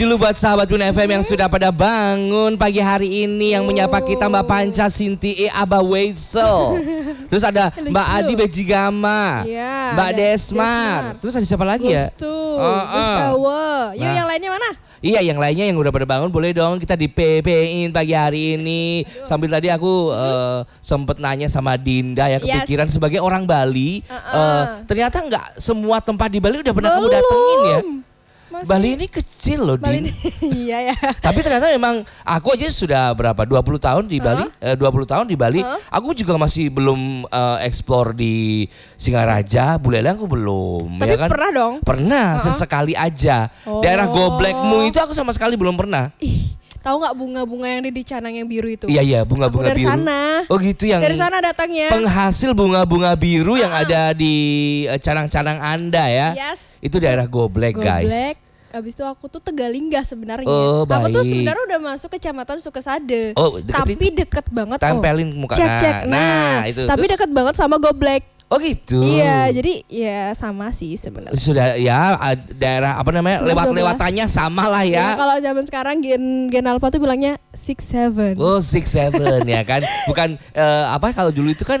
Dulu buat sahabat Bun FM yang sudah pada bangun pagi hari ini, yang menyapa kita Mbak Panca, Sinti, Abah Weisel. Terus ada Mbak Adi Bejigama, ya, Mbak Desmar. Terus ada siapa lagi ya? Gustawa. Yuk yang lainnya mana? Iya, yang lainnya yang udah pada bangun boleh dong kita di PP-in pagi hari ini. Sambil tadi aku sempet nanya sama Dinda ya, kepikiran sebagai orang Bali. Ternyata nggak semua tempat di Bali udah pernah kamu datengin ya. Masih. Bali ini kecil loh, Din. Iya ya. Tapi ternyata memang aku aja sudah berapa 20 tahun di Bali, 20 tahun di Bali. Aku juga masih belum explore di Singaraja, Buleleng aku belum. Tapi ya kan? pernah dong? Pernah, sesekali aja. Daerah Goblekmu itu aku sama sekali belum pernah. Tahu nggak bunga-bunga yang di canang yang biru itu? Iya, bunga-bunga biru. Dari sana. Oh gitu, yang dari sana datangnya. Penghasil bunga-bunga biru yang ada di canang-canang Anda ya. Yes. Itu daerah Goblek, guys. Abis itu aku tuh Tegalingga sebenarnya. Oh, aku tuh baik. sebenarnya udah masuk kecamatan Sukasade. Oh, tapi deket banget. Tempelin muka. Cek. Nah, itu. Tapi terus, deket banget sama Goblek. Oh gitu. Iya, jadi ya sama sih sebenarnya. Sudah ya, daerah apa namanya, lewat-lewatannya sama lah ya. Kalau zaman sekarang Gen Alpha tuh bilangnya 6-7. Oh 6-7 ya kan. Bukan apa, kalau dulu itu kan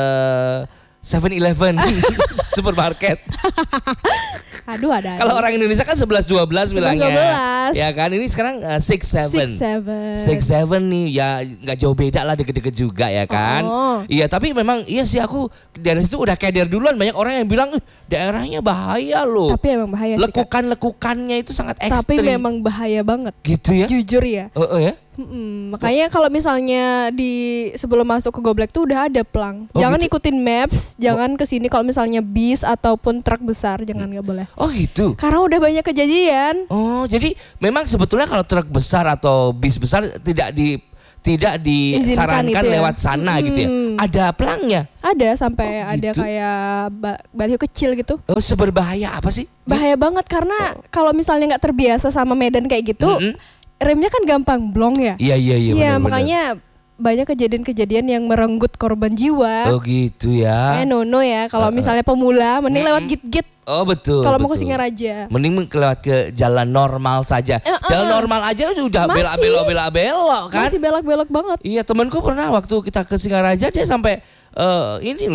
7-Eleven supermarket. Aduh ada. Kalau orang Indonesia kan 11-12 bilangnya. 11-12. Ya kan, ini sekarang 6-7. 6-7 nih ya, nggak jauh beda lah, deket-deket juga ya kan. Iya, tapi memang iya sih, aku dari situ udah keder duluan. Banyak orang yang bilang daerahnya bahaya loh. Tapi emang bahaya sih. Lekukannya itu sangat ekstrim. Tapi memang bahaya banget. Gitu ya? Jujur ya. Ya. Makanya kalau misalnya di sebelum masuk ke Goblek tuh udah ada pelang. Jangan gitu? Ikutin maps, jangan kesini kalau misalnya bis ataupun truk besar, jangan, nggak boleh. Oh gitu. Karena udah banyak kejadian. Oh, jadi memang sebetulnya kalau truk besar atau bis besar tidak disarankan gitu ya? Lewat sana gitu ya. Ada pelangnya? Ada, sampai gitu? ada kayak baliho kecil gitu. Oh, seberbahaya apa sih? Bahaya banget karena kalau misalnya nggak terbiasa sama medan kayak gitu, remnya kan gampang blong ya. Iya. Iya, makanya banyak kejadian-kejadian yang merenggut korban jiwa. Oh gitu ya. Nono ya, kalau misalnya pemula mending lewat git-git. Oh betul. Kalau mau ke Singaraja, mending lewat ke jalan normal saja. Jalan normal aja udah belok kan. Masih belok-belok banget. Iya, temanku pernah waktu kita ke Singaraja dia sampai ini